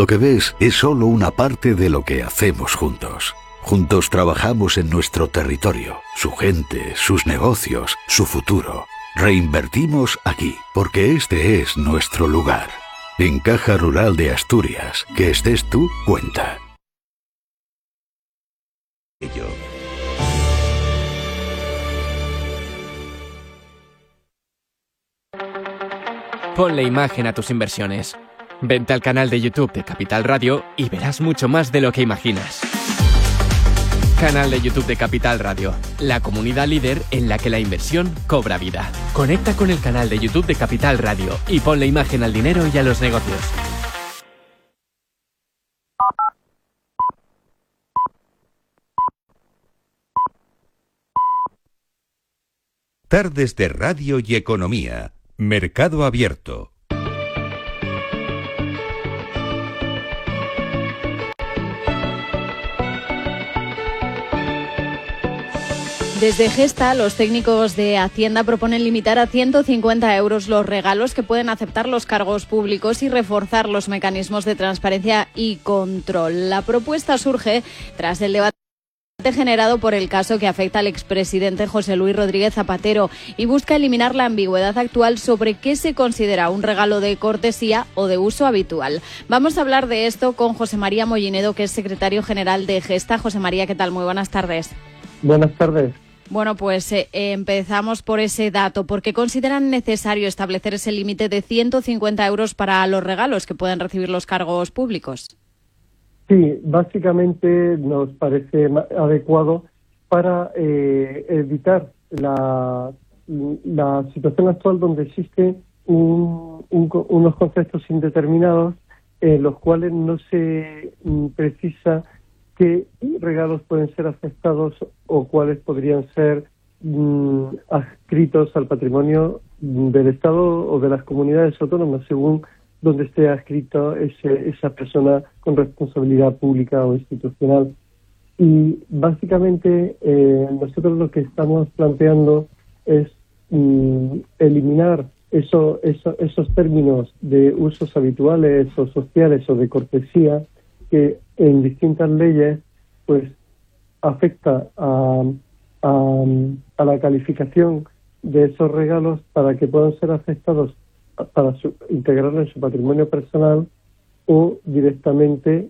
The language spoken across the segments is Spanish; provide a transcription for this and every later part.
Lo que ves es solo una parte de lo que hacemos juntos. Juntos trabajamos en nuestro territorio, su gente, sus negocios, su futuro. Reinvertimos aquí, porque este es nuestro lugar. En Caja Rural de Asturias, que estés tú, cuenta. Ponle imagen a tus inversiones. Vente al canal de YouTube de Capital Radio y verás mucho más de lo que imaginas. Canal de YouTube de Capital Radio, la comunidad líder en la que la inversión cobra vida. Conecta con el canal de YouTube de Capital Radio y ponle imagen al dinero y a los negocios. Tardes de Radio y Economía. Mercado Abierto. Desde Gesta, los técnicos de Hacienda proponen limitar a 150 euros los regalos que pueden aceptar los cargos públicos y reforzar los mecanismos de transparencia y control. La propuesta surge tras el debate generado por el caso que afecta al expresidente José Luis Rodríguez Zapatero y busca eliminar la ambigüedad actual sobre qué se considera un regalo de cortesía o de uso habitual. Vamos a hablar de esto con José María Mollinedo, que es secretario general de Gesta. José María, ¿qué tal? Muy buenas tardes. Buenas tardes. Bueno, pues empezamos por ese dato. ¿Por qué consideran necesario establecer ese límite de 150 euros para los regalos que pueden recibir los cargos públicos? Sí, básicamente nos parece adecuado para evitar la situación actual donde existen unos conceptos indeterminados en los cuales no se precisa qué regalos pueden ser aceptados o cuáles podrían ser adscritos al patrimonio del Estado o de las comunidades autónomas, según donde esté adscrito esa persona con responsabilidad pública o institucional. Y básicamente nosotros lo que estamos planteando es eliminar esos términos de usos habituales o sociales o de cortesía que en distintas leyes pues afecta a la calificación de esos regalos para que puedan ser aceptados para integrarlo en su patrimonio personal o directamente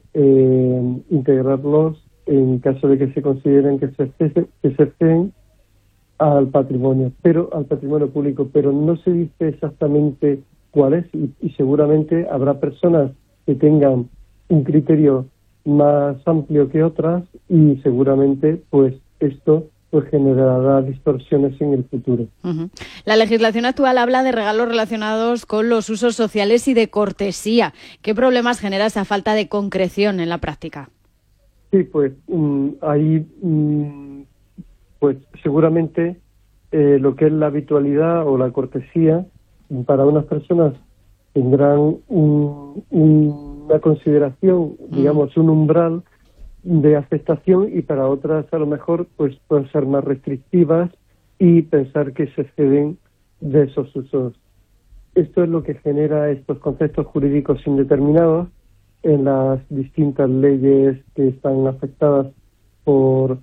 integrarlos en caso de que se consideren que se exceden al patrimonio público, pero no se dice exactamente cuál es y seguramente habrá personas que tengan un criterio más amplio que otras y seguramente pues esto pues generará distorsiones en el futuro. Uh-huh. La legislación actual habla de regalos relacionados con los usos sociales y de cortesía. ¿Qué problemas genera esa falta de concreción en la práctica? Sí, pues ahí pues seguramente lo que es la habitualidad o la cortesía para unas personas tendrán una consideración, digamos, un umbral de aceptación y para otras a lo mejor pues pueden ser más restrictivas y pensar que se exceden de esos usos. Esto es lo que genera estos conceptos jurídicos indeterminados en las distintas leyes que están afectadas por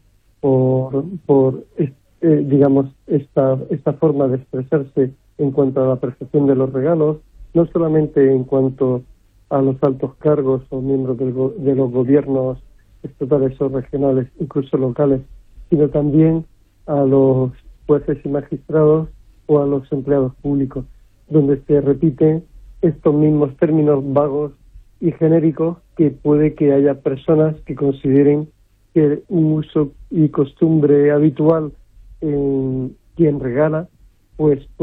digamos esta forma de expresarse en cuanto a la percepción de los regalos, no solamente en cuanto a los altos cargos o miembros de los gobiernos estatales o regionales, incluso locales, sino también a los jueces y magistrados o a los empleados públicos, donde se repiten estos mismos términos vagos y genéricos que puede que haya personas que consideren que un uso y costumbre habitual en quien regala, pues